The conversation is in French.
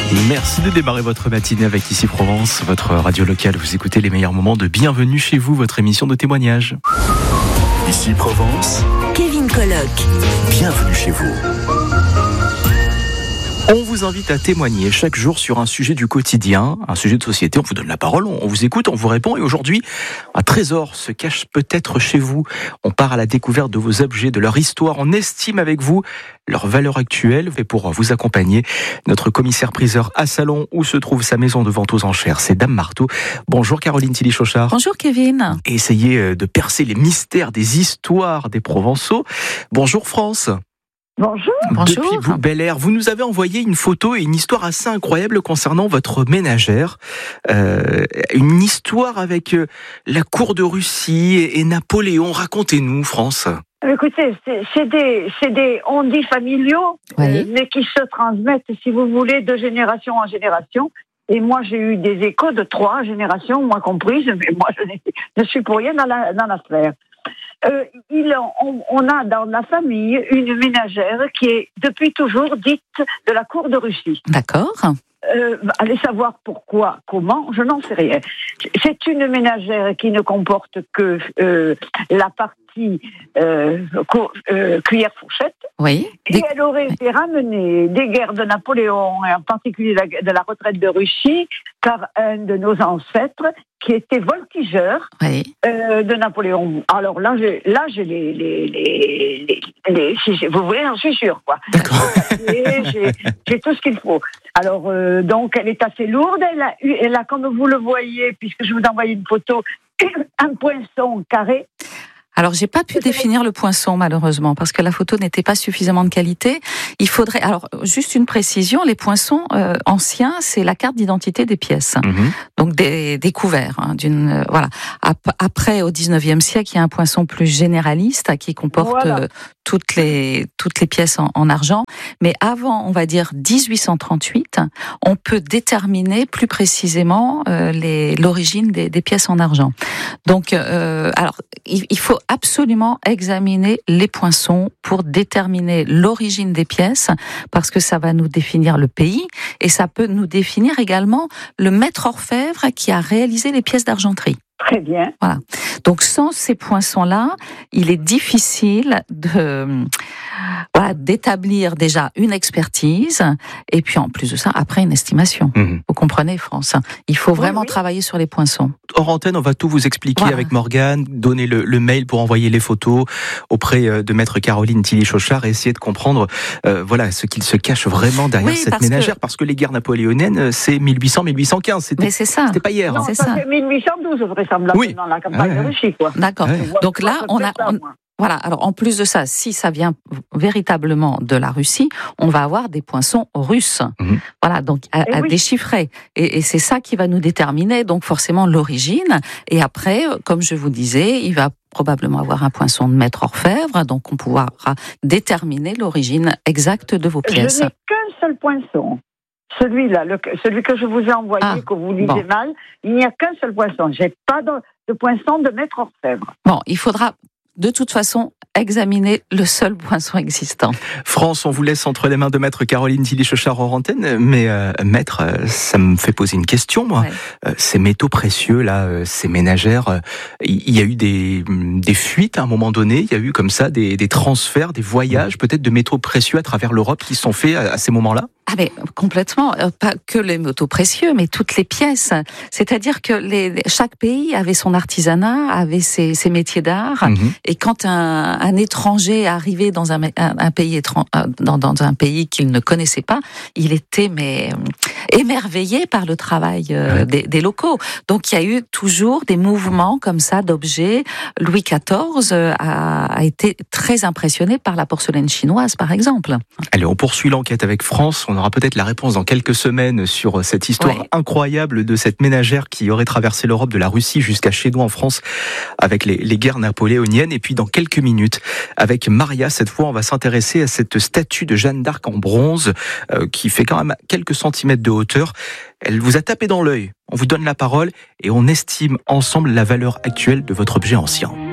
Merci de démarrer votre matinée avec Ici Provence, votre radio locale. Vous écoutez les meilleurs moments de Bienvenue chez vous, votre émission de témoignage. Ici Provence, Kevin Colloc. bienvenue chez vous. On vous invite à témoigner chaque jour sur un sujet du quotidien, un sujet de société. On vous donne la parole, on vous écoute, on vous répond. Et aujourd'hui, un trésor se cache peut-être chez vous. On part à la découverte de vos objets, de leur histoire. On estime avec vous leur valeur actuelle. Et pour vous accompagner, notre commissaire-priseur à Salon, où se trouve sa maison de vente aux enchères, c'est Dame Marteau. Bonjour Caroline Tilly-Chauchard. Bonjour Kevin. Et essayez de percer les mystères des histoires des Provençaux. Bonjour France. Bonjour. Bonjour. Depuis vous, Bel Air, vous nous avez envoyé une photo et une histoire assez incroyable concernant votre ménagère. Une histoire avec la cour de Russie et Napoléon. Racontez-nous, France. Écoutez, c'est des on-dit familiaux, Oui. mais qui se transmettent, si vous voulez, de génération en génération. Et moi, j'ai eu des échos de 3 générations, moi comprise, mais moi, je suis pour rien dans l'affaire. On a dans la famille une ménagère qui est depuis toujours dite de la cour de Russie. D'accord. Allez savoir pourquoi, comment, je n'en sais rien. C'est une ménagère qui ne comporte que la partie cuillère-fourchette. Oui. Et elle aurait été ramenée des guerres de Napoléon, et en particulier de la retraite de Russie, par un de nos ancêtres qui était voltigeur Oui. de Napoléon. Alors là, j'ai si vous voulez, j'en suis sûre, quoi. D'accord. J'ai tout ce qu'il faut. Alors, donc, elle est assez lourde. Elle a, comme vous le voyez, puisque je vous ai envoyé une photo, un poinçon carré. Alors, j'ai pas pu définir le poinçon, malheureusement, parce que la photo n'était pas suffisamment de qualité. Il faudrait, alors, juste une précision, les poinçons anciens, c'est la carte d'identité des pièces. Donc, des couverts, hein, voilà. Après, au 19e siècle, il y a un poinçon plus généraliste qui comporte Voilà. toutes les pièces en argent. Mais avant, on va dire 1838, on peut déterminer plus précisément l'origine des pièces en argent. Donc, alors, il faut absolument examiner les poinçons pour déterminer l'origine des pièces, parce que ça va nous définir le pays et ça peut nous définir également le maître orfèvre qui a réalisé les pièces d'argenterie. Très bien. Voilà. Donc sans ces poinçons-là, il est difficile d'établir déjà une expertise et puis en plus de ça, après une estimation. Vous comprenez, France? Il faut vraiment travailler sur les poinçons. Hors antenne, on va tout vous expliquer avec Morgane, donner le mail pour envoyer les photos auprès de maître Caroline Tilly-Chauchard et essayer de comprendre ce qu'il se cache vraiment derrière cette ménagère. Parce que les guerres napoléoniennes, c'est 1800-1815. Mais c'est ça. C'était pas hier. Non, c'est ça ça. fait 1812, vraisemblablement, dans la campagne de Russie, quoi. D'accord. Ouais. Donc là, voilà. Alors, en plus de ça, si ça vient véritablement de la Russie, on va avoir des poinçons russes. Voilà. Donc, à déchiffrer. Et c'est ça qui va nous déterminer, donc, forcément, l'origine. Et après, comme je vous disais, il va probablement avoir un poinçon de maître orfèvre, donc on pourra déterminer l'origine exacte de vos pièces. Je n'ai qu'un seul poinçon. Celui-là, celui que je vous ai envoyé, que vous lisez mal, il n'y a qu'un seul poinçon. J'ai pas de poinçon de maître orfèvre. Bon, il faudra de toute façon examiner le seul poinçon existant. France, on vous laisse entre les mains de maître Caroline Tilly-Chauchard hors antenne, mais maître, ça me fait poser une question, moi. Ouais. Ces métaux précieux, là, ces ménagères, il y a eu des fuites à un moment donné, il y a eu comme ça des transferts, des voyages peut-être de métaux précieux à travers l'Europe qui se sont faits à ces moments-là? Ah mais complètement, pas que les métaux précieux, mais toutes les pièces. C'est-à-dire que chaque pays avait son artisanat, avait ses métiers d'art, et quand un étranger arrivait dans un pays dans un pays qu'il ne connaissait pas, il était émerveillé par le travail des locaux. Donc il y a eu toujours des mouvements comme ça d'objets. Louis XIV a été très impressionné par la porcelaine chinoise, par exemple. Allez, on poursuit l'enquête avec France. On aura peut-être la réponse dans quelques semaines sur cette histoire incroyable de cette ménagère qui aurait traversé l'Europe de la Russie jusqu'à chez nous en France avec les guerres napoléoniennes. Et puis dans quelques minutes, avec Maria, cette fois, on va s'intéresser à cette statue de Jeanne d'Arc en bronze qui fait quand même quelques centimètres de hauteur. Elle vous a tapé dans l'œil. On vous donne la parole et on estime ensemble la valeur actuelle de votre objet ancien.